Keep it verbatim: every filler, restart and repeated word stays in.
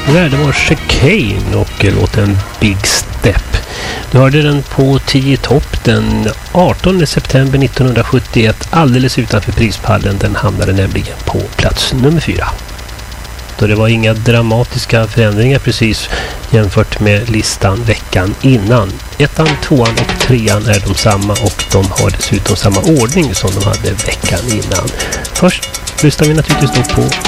Det var Chicane och låten Big Step. Du hörde den på tio topp den artonde september nittonhundrasjuttioett, alldeles utanför prispallen. Den hamnade nämligen på plats nummer fyra. Då det var inga dramatiska förändringar precis jämfört med listan veckan innan. Ettan, tvåan och trean är de samma och de har dessutom samma ordning som de hade veckan innan. Först lyssnar vi naturligtvis då på